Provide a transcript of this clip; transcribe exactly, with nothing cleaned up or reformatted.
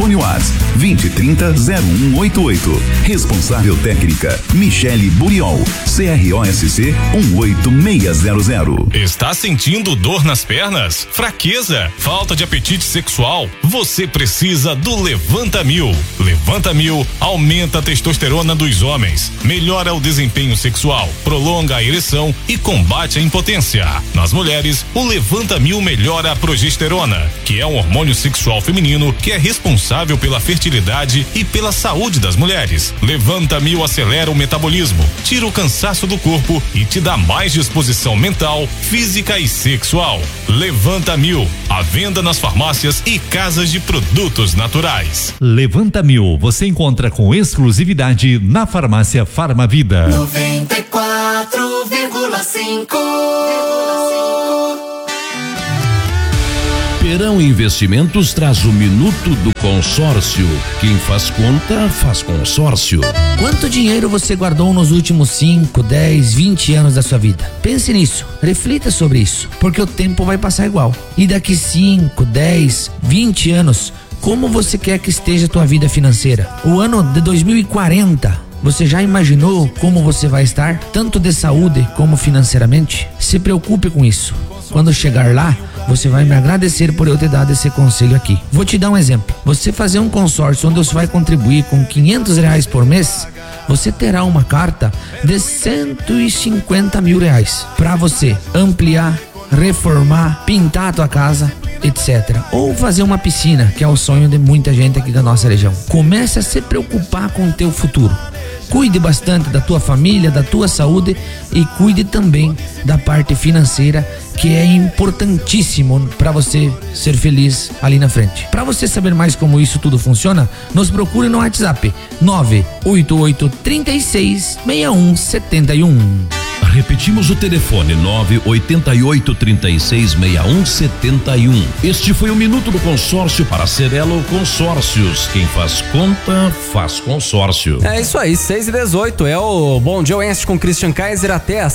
Fone Whats vinte trinta zero um oito oito. Responsável técnica Michele Buriol, C R O S C um oito seis zero zero. Está sentindo dor nas pernas? Fraqueza? Falta de apetite sexual? Você precisa do Levanta Mil. Levanta Mil aumenta a testosterona dos homens, melhora o desempenho sexual, prolonga a ereção e combate a impotência. Nas mulheres, o Levanta Mil melhora a progesterona, que é um hormônio sexual feminino que é responsável pela fertilidade e pela saúde das mulheres. Levanta Mil acelera o metabolismo, tira o cansaço do corpo e te dá mais disposição mental, física e sexual. Levanta Mil, à venda nas farmácias e casas de produtos naturais. Levanta Mil, você encontra com exclusividade na farmácia Farmavida. noventa e quatro vírgula cinco. Perão Investimentos traz o Minuto do Consórcio. Quem faz conta, faz consórcio. Quanto dinheiro você guardou nos últimos cinco, dez, vinte anos da sua vida? Pense nisso, reflita sobre isso, porque o tempo vai passar igual. E daqui cinco, dez, vinte anos, como você quer que esteja a tua vida financeira? O ano de dois mil e quarenta, você já imaginou como você vai estar, tanto de saúde como financeiramente? Se preocupe com isso. Quando chegar lá, você vai me agradecer por eu ter dado esse conselho aqui. Vou te dar um exemplo. Você fazer um consórcio onde você vai contribuir com quinhentos reais por mês, você terá uma carta de cento e cinquenta mil reais para você ampliar, reformar, pintar a tua casa, etcétera. Ou fazer uma piscina, que é o sonho de muita gente aqui da nossa região. Comece a se preocupar com o teu futuro. Cuide bastante da tua família, da tua saúde e cuide também da parte financeira, que é importantíssimo para você ser feliz ali na frente. Para você saber mais como isso tudo funciona, nos procure no WhatsApp nove oito oito, três seis, seis um sete um. Repetimos o telefone nove oito oito, três seis, seis um sete um. Este foi o Minuto do Consórcio para Cerelo Consórcios. Quem faz conta, faz consórcio. É isso aí, seis e dezoito. É o Bom Dia Oeste com Christian Kaiser até às